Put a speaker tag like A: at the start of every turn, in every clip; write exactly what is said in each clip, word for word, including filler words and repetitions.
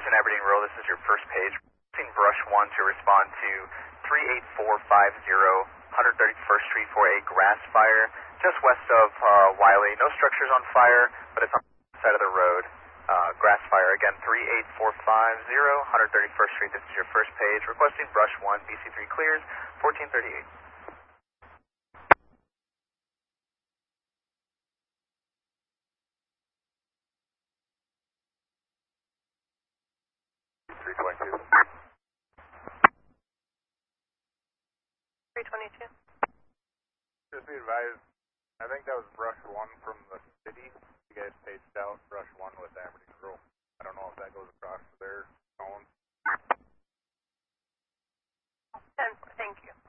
A: Station Aberdeen Rural, this is your first page. Using Brush one to respond to three eight four five zero, one thirty-first Street for a grass fire just west of uh, Wiley. No structures on fire, but it's on the side of the road. Uh, grass fire, again, three eight four five zero, one thirty-first Street. This is your first page. Requesting Brush one, B C three clears, fourteen thirty-eight. three twenty-two.
B: three twenty-two.
C: Just be advised, I think that was Brush one from the city. You guys paged out Brush one with Aberdeen Rural. I don't know if that goes across to their phone.
B: ten four, thank you.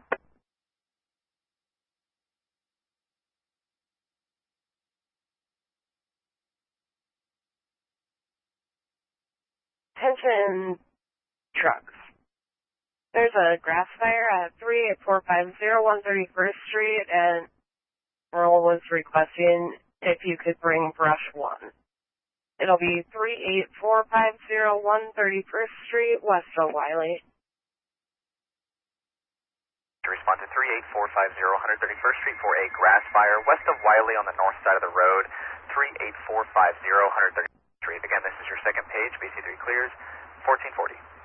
B: Attention trucks. There's a grass fire at three eight four five zero, one thirty-first Street, and Merle was requesting if you could bring Brush one. It'll be three eight four five zero, one thirty-first Street, west of Wiley.
A: To respond to three eight four five zero, one thirty-first Street for a grass fire west of Wiley on the north side of the road, three eight four five zero, one thirty-first Street. Again, this is your second page, B C three clears, fourteen forty.